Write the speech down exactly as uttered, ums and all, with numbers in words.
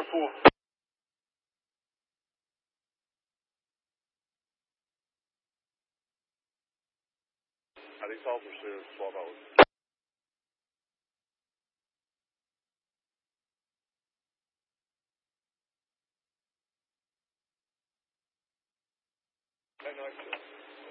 four. Uh, these officers here is twelve hours. Ten nine two.